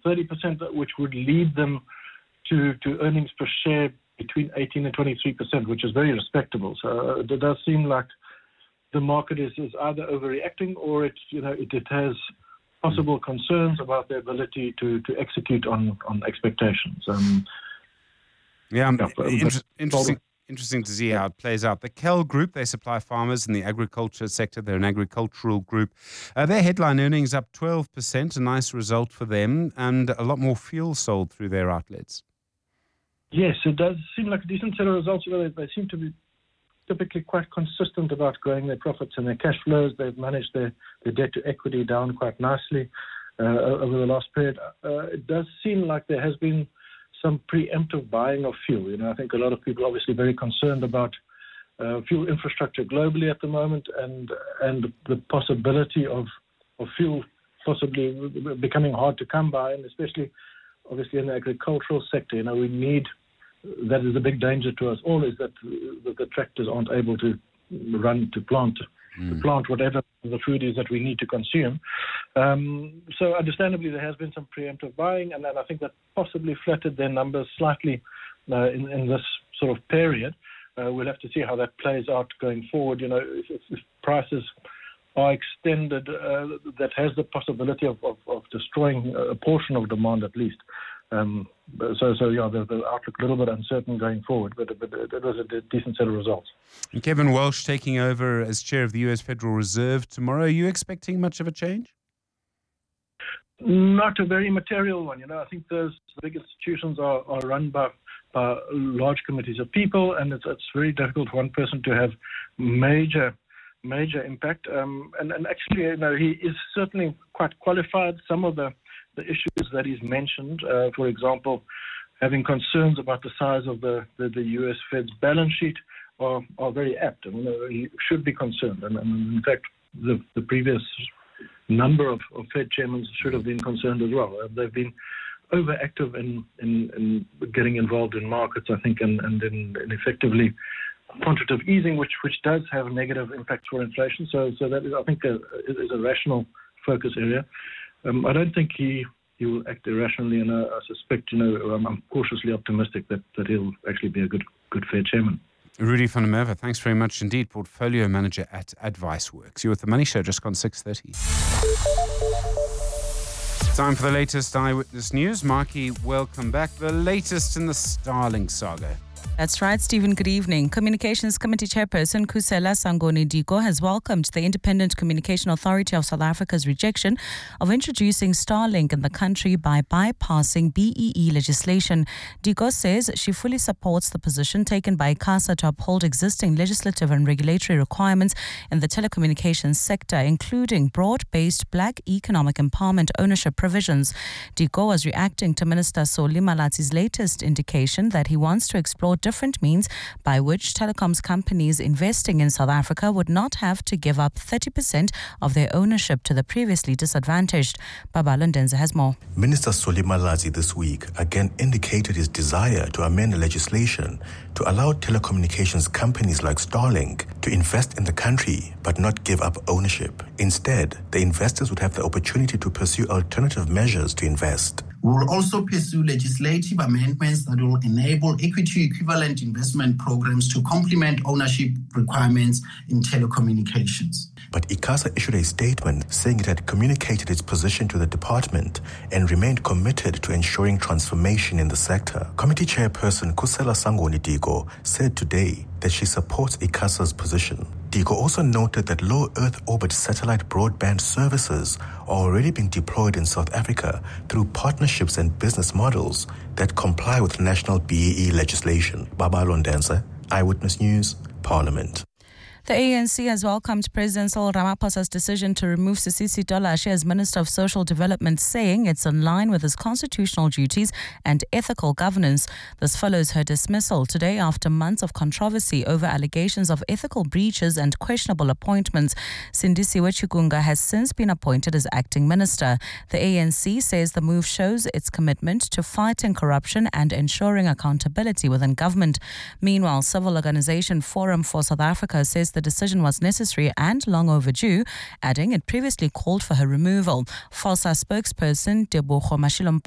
30%, which would lead them to earnings per share between 18 and 23%, which is very respectable. So it does seem like the market is either overreacting or it has possible concerns about their ability to execute on expectations. Interesting to see how it plays out. The KEL Group, they supply farmers in the agriculture sector. They're an agricultural group. Their headline earnings up 12%, a nice result for them, and a lot more fuel sold through their outlets. Yes, it does seem like a decent set of results. They seem to be typically quite consistent about growing their profits and their cash flows. They've managed their debt to equity down quite nicely over the last period. It does seem like there has been some preemptive buying of fuel. I think a lot of people are obviously very concerned about fuel infrastructure globally at the moment and the possibility of fuel possibly becoming hard to come by, and especially obviously in the agricultural sector. We need, that is a big danger to us all, is that the tractors aren't able to run to plant whatever the food is that we need to consume. So understandably there has been some preemptive buying, and then I think that possibly flattered their numbers slightly in this sort of period. We'll have to see how that plays out going forward. If prices are extended, that has the possibility of destroying a portion of demand at least. The outlook a little bit uncertain going forward, but it was a decent set of results. And Kevin Walsh taking over as chair of the U.S. Federal Reserve tomorrow. Are you expecting much of a change? Not a very material one. I think the big institutions are run by large committees of people, and it's very difficult for one person to have major impact. And actually, he is certainly quite qualified. Some of the issues that he's mentioned, for example, having concerns about the size of the U.S. Fed's balance sheet are very apt. He should be concerned. And in fact, the previous number of Fed chairmen should have been concerned as well. They've been overactive in getting involved in markets, I think, and in effectively quantitative easing, which does have a negative impact for inflation. So that is, I think, is a rational focus area. I don't think he will act irrationally, and I suspect, I'm cautiously optimistic that he'll actually be a good Fed chairman. Rudy van der Merwe, thanks very much indeed. Portfolio manager at AdviceWorks. You're with The Money Show, just gone 6:30. Time for the latest Eyewitness News. Marky, welcome back. The latest in the Starlink saga. That's right, Stephen. Good evening. Communications Committee Chairperson Khusela Sangoni Diko has welcomed the Independent Communication Authority of South Africa's rejection of introducing Starlink in the country by bypassing BEE legislation. Diko says she fully supports the position taken by ICASA to uphold existing legislative and regulatory requirements in the telecommunications sector, including broad-based black economic empowerment ownership provisions. Diko was reacting to Minister Solly Malatsi's latest indication that he wants to explore different means by which telecoms companies investing in South Africa would not have to give up 30% of their ownership to the previously disadvantaged. Babalo Ndenza has more. Minister Solly Malatsi this week again indicated his desire to amend the legislation to allow telecommunications companies like Starlink to invest in the country but not give up ownership. Instead, the investors would have the opportunity to pursue alternative measures to invest. We will also pursue legislative amendments that will enable equity-equivalent investment programs to complement ownership requirements in telecommunications. But ICASA issued a statement saying it had communicated its position to the department and remained committed to ensuring transformation in the sector. Committee Chairperson Khusela Sangoni Diko said today that she supports ICASA's position. Diko also noted that low Earth orbit satellite broadband services are already being deployed in South Africa through partnerships and business models that comply with national BEE legislation. Babalo Ndenza, Eyewitness News, Parliament. The ANC has welcomed President Cyril Ramaphosa's decision to remove Sisisi Dolashe as Minister of Social Development, saying it's in line with his constitutional duties and ethical governance. This follows her dismissal today after months of controversy over allegations of ethical breaches and questionable appointments. Sindisiwe Chikunga has since been appointed as acting minister. The ANC says the move shows its commitment to fighting corruption and ensuring accountability within government. Meanwhile, civil organization Forum for South Africa says the decision was necessary and long overdue, adding it previously called for her removal. FOSA spokesperson Tebogo Mashilompa